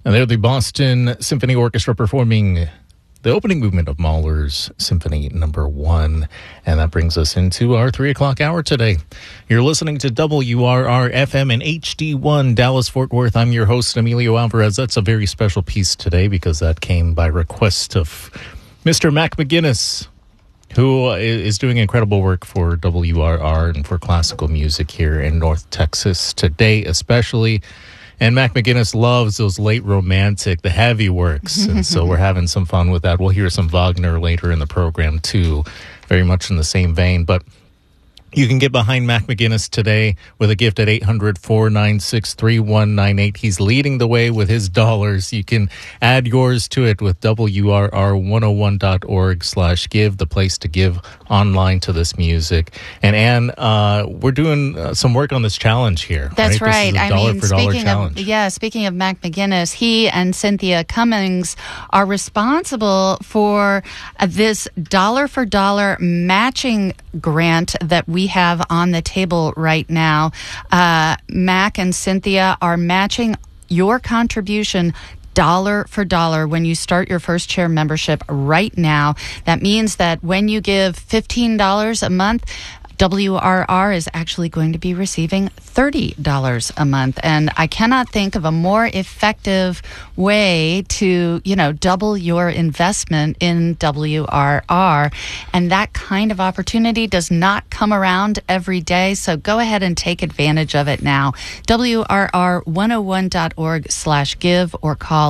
And they're the Boston Symphony Orchestra performing the opening movement of Mahler's Symphony No. 1. And that brings us into our 3 o'clock hour today. You're listening to WRR-FM and HD1 Dallas-Fort Worth. I'm your host, Emilio Alvarez. That's a very special piece today because that came by request of Mr. Mac McGinnis, who is doing incredible work for WRR and for classical music here in North Texas today especially. And Mac McGinnis loves those late romantic, the heavy works. And so we're having some fun with that. We'll hear some Wagner later in the program, too, very much in the same vein. But you can get behind Mac McGinnis today with a gift at 800-496-3198. He's leading the way with his dollars. You can add yours to it with WRR101.org/give, the place to give online to this music. And Anne, we're doing some work on this challenge here. That's right. This is a dollar for dollar challenge. Speaking of Mac McGinnis, he and Cynthia Cummings are responsible for this dollar for dollar matching grant that we have on the table right now. Mac and Cynthia are matching your contribution dollar for dollar when you start your first chair membership right now. That means that when you give $15 a month, WRR is actually going to be receiving $30 a month. And I cannot think of a more effective way to, double your investment in WRR. And that kind of opportunity does not come around every day. So go ahead and take advantage of it now. WRR101.org/give or call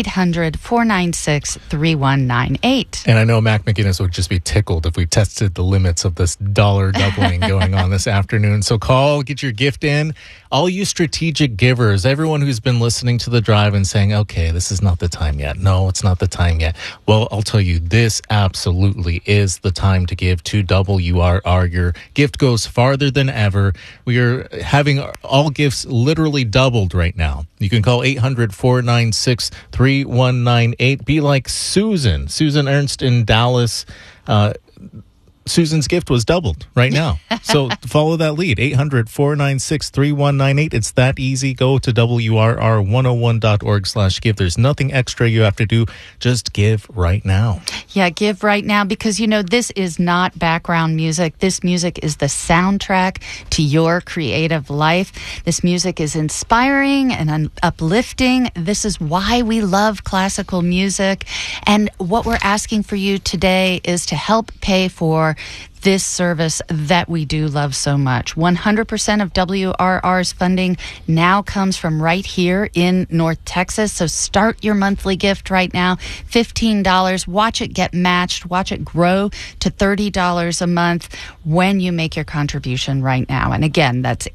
800-496-3198. And I know Mac McGinnis would just be tickled if we tested the limits of this dollar doubling going on this afternoon. So call, get your gift in. All you strategic givers, everyone who's been listening to The Drive and saying, okay, this is not the time yet. No, it's not the time yet. Well, I'll tell you, this absolutely is the time to give to WRR. Your gift goes farther than ever. We are having all gifts literally doubled right now. You can call 800-496-3198. Be like Susan Ernst in Dallas. Susan's gift was doubled right now. So follow that lead, 800-496-3198. It's that easy. Go to WRR101.org/give. There's nothing extra you have to do. Just give right now. Yeah, give right now because, this is not background music. This music is the soundtrack to your creative life. This music is inspiring and uplifting. This is why we love classical music. And what we're asking for you today is to help pay for this service that we do love so much. 100% of WRR's funding now comes from right here in North Texas. So start your monthly gift right now, $15. Watch it get matched. Watch it grow to $30 a month when you make your contribution right now. And again, that's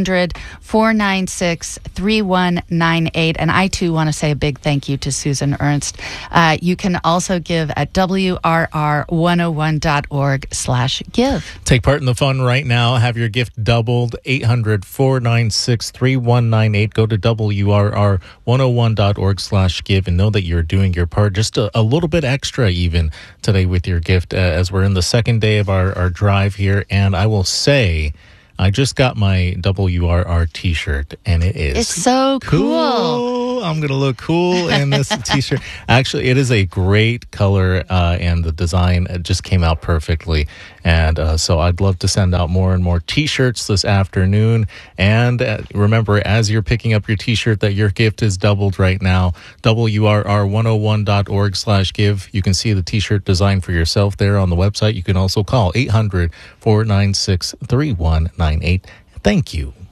800-496-3198. And I, too, want to say a big thank you to Susan Ernst. You can also give at WRR101.org/give. Take part in the fun right now. Have your gift doubled. 800-496-3198. Go to WRR101.org/give and know that you're doing your part. Just a little bit extra even today with your gift as we're in the second day of our drive here. And I will say, I just got my WRR t-shirt and it's so cool. I'm going to look cool in this t-shirt. Actually, it is a great color and the design just came out perfectly. And so I'd love to send out more and more t-shirts this afternoon. And remember, as you're picking up your t-shirt, that your gift is doubled right now. WRR101.org/give. You can see the t-shirt design for yourself there on the website. You can also call 800-496-3198. Thank you.